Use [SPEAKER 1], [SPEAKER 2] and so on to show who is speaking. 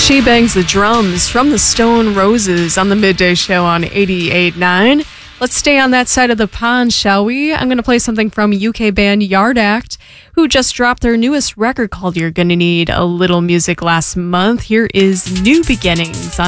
[SPEAKER 1] She Bangs the Drums from the Stone Roses on the Midday Show on 88.9. Let's stay on that side of the pond, shall we? I'm going to play something from UK band Yard Act, who just dropped their newest record called You're Gonna Need a Little Music last month. Here is New Beginnings on